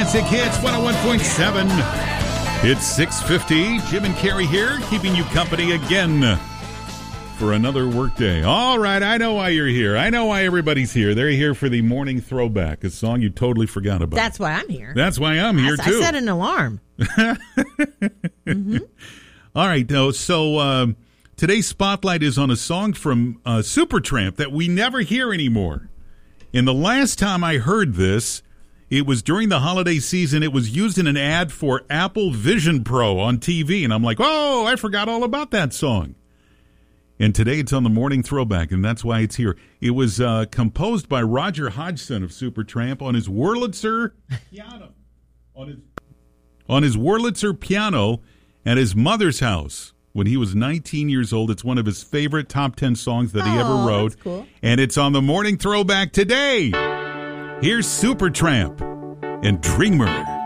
Classic Hits 101.7. It's 6:50. Jim and Carrie here, keeping you company again for another workday. All right, I know why you're here. I know why everybody's here. They're here for the Morning Throwback, a song you totally forgot about. That's why I'm here. That's why I'm here, too. I set an alarm. All right, so today's spotlight is on a song from Supertramp that we never hear anymore. And the last time I heard this, it was during the holiday season. It was used in an ad for Apple Vision Pro on TV. And I'm like, oh, I forgot all about that song. And today it's on the Morning Throwback, and that's why it's here. It was composed by Roger Hodgson of Supertramp on his Wurlitzer piano. On his Wurlitzer piano at his mother's house when he was 19 years old. It's one of his favorite top 10 songs that he ever wrote. That's cool. And it's on the Morning Throwback today. Here's Supertramp and Dreamer.